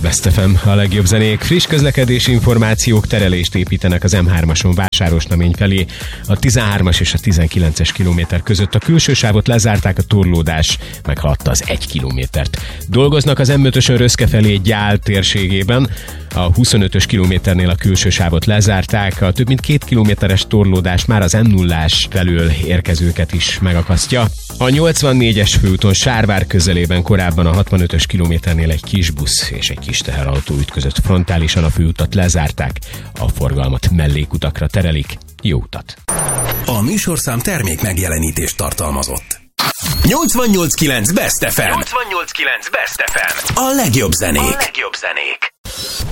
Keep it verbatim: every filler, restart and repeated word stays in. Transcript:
Best ef em, a legjobb zenék, friss közlekedési információk, terelést építenek az em hármason Vásárosnamény felé. A tizenhármas és a tizenkilences kilométer között a külső sávot lezárták, a torlódás meghaladta az egy kilométert. Dolgoznak az em ötösön Röszke felé Gyál térségében. A huszonötös kilométernél a külső sávot lezárták, a több mint két kilométeres torlódás már az em nullás felől érkezőket is megakasztja. A nyolcvannégyes főúton Sárvár közelében korábban a hatvanötös kilométernél egy kis busz és egy kis teherautó ütközött frontálisan, a főutat lezárták, a forgalmat mellékutakra terelik. Jó utat! A műsorszám termék megjelenítést tartalmazott. nyolcvannyolc kilenc Best ef em. nyolcvannyolc kilenc Best ef em. A legjobb zenék. A legjobb zenék.